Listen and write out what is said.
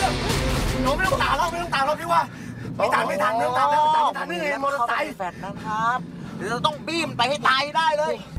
หนูไม่ต้องตามแล้วพี่ว่าไม่ทันไม่ต้องตามแล้วไม่ทันนี่ไงมอเตอร์ไซค์แฟดนะครับเดี๋ยวเราต้องบี้มไปให้ตายได้เลย